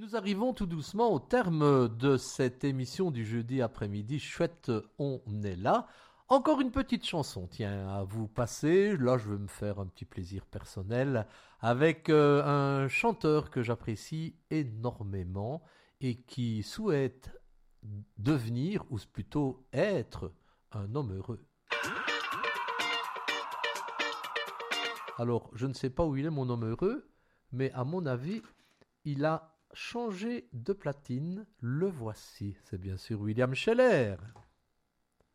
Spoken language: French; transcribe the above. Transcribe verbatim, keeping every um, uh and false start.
Nous arrivons tout doucement au terme de cette émission du jeudi après-midi. Chouette, on est là. Encore une petite chanson, tiens, à vous passer. Là, je vais me faire un petit plaisir personnel avec euh, un chanteur que j'apprécie énormément et qui souhaite devenir, ou plutôt être, un homme heureux. Alors, je ne sais pas où il est mon homme heureux, mais à mon avis, il a changé de platine. Le voici, c'est bien sûr William Scheller.